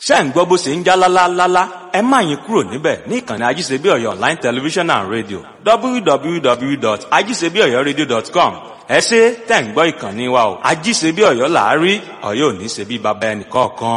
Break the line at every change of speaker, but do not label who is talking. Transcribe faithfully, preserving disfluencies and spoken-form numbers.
ṣé ẹ̀ ń gbọ́ bó ṣe ń já lálálálá? Ẹ má yín kúrò níbẹ̀ ní ìkànnì Ajíṣebí Ọ̀yọ́ Online Television and Radio w w w dot ajisebi oyo radio dot com. Ẹ ṣé tẹ̀ ń gbọ́ ìkànnì wa o. Ajíṣebí Ọ̀yọ́ là á rí, Ọ̀yọ́ ò ní ṣe bí baba ẹnì kọ̀ọ̀kan.